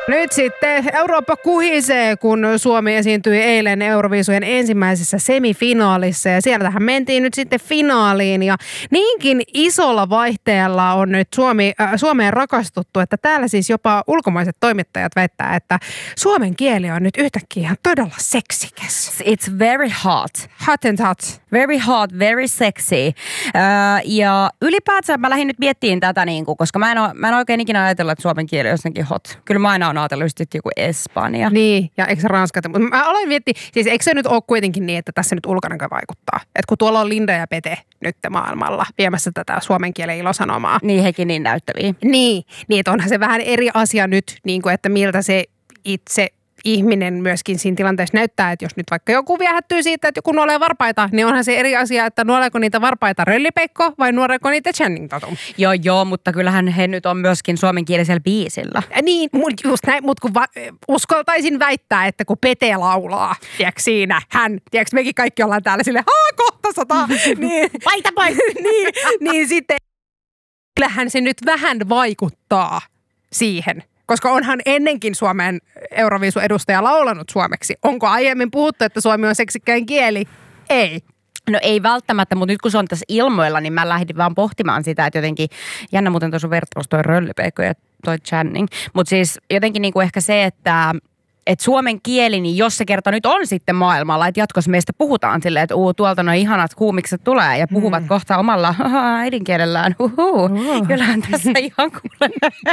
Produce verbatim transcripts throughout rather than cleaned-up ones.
Nyt sitten Eurooppa kuhisee, kun Suomi esiintyi eilen Euroviisujen ensimmäisessä semifinaalissa ja sieltähän mentiin nyt sitten finaaliin ja niinkin isolla vaihteella on nyt Suomi, äh, Suomeen rakastuttu, että täällä siis jopa ulkomaiset toimittajat väittää, että suomen kieli on nyt yhtäkkiä ihan todella seksikäs. It's very hot. Hot and hot. Very hot, very sexy. Uh, ja ylipäätään mä lähdin nyt miettimään tätä, niin kuin, koska mä en, ole, mä en oikein ikinä ajatella, että suomen kieli on jotenkin hot. Kyllä mä aina on ajatellut just joku Espanja. Niin, ja eikö se ranskata? Mutta mä aloin miettiä, siis eikö se nyt ole kuitenkin niin, että tässä nyt ulkonäkö vaikuttaa? Että kun tuolla on Linda ja Pete nyt maailmalla viemässä tätä suomen kielen ilosanomaa. Niin, hekin niin näyttäviä. Niin, niin että onhan se vähän eri asia nyt, niin kuin, että miltä se itse ihminen myöskin siinä tilanteessa näyttää, että jos nyt vaikka joku viehättyy siitä, että joku nuolee varpaita, niin onhan se eri asia, että nuoleeko niitä varpaita Rölli-Pekko vai nuoleeko niitä Channing Tatum. Joo, joo, mutta kyllähän he nyt on myöskin suomenkielisellä biisillä. Ja niin, just näin, mutta kun va- uskaltaisin väittää, että kun Pete laulaa, tiedätkö siinä, hän, tiedätkö mekin kaikki ollaan täällä silleen, haa, kohta sata, niin, paita, paita. niin, niin sitten kyllähän se nyt vähän vaikuttaa siihen. Koska onhan ennenkin Suomen Euroviisun edustaja laulanut suomeksi. Onko aiemmin puhuttu, että suomi on seksikkäin kieli? Ei. No ei välttämättä, mutta nyt kun se on tässä ilmoilla, niin mä lähdin vaan pohtimaan sitä, että jotenkin, jännä muuten tuossa vertaus toi Rölli-Pekko ja toi Channing. Mutta siis jotenkin niinku ehkä se, että että suomen kieli, niin jos se kerta nyt on sitten maailmalla, että jatkossa meistä puhutaan silleen, että uu, tuolta noin ihanat kuumikset tulee ja puhuvat mm. kohta omalla äidinkielellään. Uhu. Uh. Kyllähän tässä ihan kuule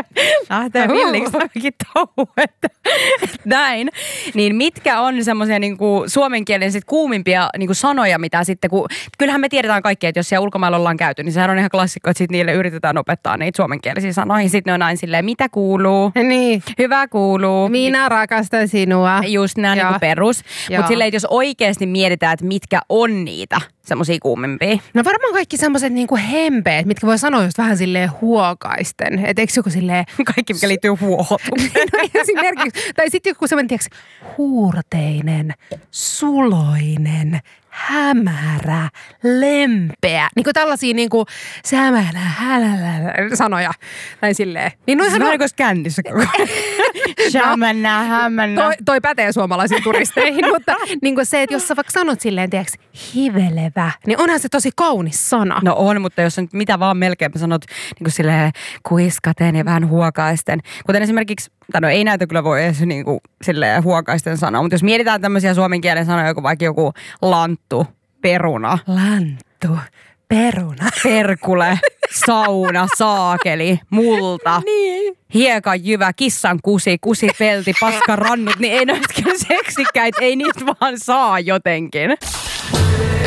lähtee villiksi tämäkin touhu, että, että näin. Niin mitkä on semmoisia niin kuin suomen kielen sit kuumimpia niin kuin sanoja, mitä sitten, kun kyllähän me tiedetään kaikki, että jos siellä ulkomailla ollaan käyty, niin sehän on ihan klassikko, että sitten niille yritetään opettaa niitä suomenkielisiä sanoja. Sitten ne on aina silleen, mitä kuuluu? Niin. Hyvä kuuluu. Minä rakastan sinua. Just nämä niin kuin perus. Mutta silleen, että jos oikeasti mietitään, että mitkä on niitä semmosia kuumimpia. No varmaan kaikki semmoiset niinku hempeet, mitkä voi sanoa just vähän silleen huokaisten. Että eikö joku silleen... Kaikki, mikä liittyy huohotukseen. No esimerkiksi. Tai sitten joku semmoinen, tiiäks, huurteinen, suloinen, hämärä, lempeä. Niin kuin tällaisia niin kuin sämälä, hälälä sanoja. Tai silleen. Niin noihän on... Vähän kännissä koko ajan. Sämänä, hämänä. Toi, toi pätee suomalaisiin turisteihin, mutta niin kuin se, että jos sä vaikka sanot silleen, tiiäks, hivelevä, niin onhan se tosi kaunis sana. No on, mutta jos on mitä vaan melkein sanot niin kuin silleen kuiskaten ja vähän huokaisten. Kuten esimerkiksi, tai no ei näitä kyllä voi edes niin kuin silleen huokaisten sanoa, mutta jos mietitään tämmöisiä suomen kielen sanoja, joku vaikka joku lanttu, peruna. Lanttu. Peruna. Perkule, sauna, saakeli, multa, niin. hiekan jyvä, kissan kusi, kusipelti, paskarannut, niin ei ne ole kyllä seksikkäitä, ei niitä vaan saa jotenkin.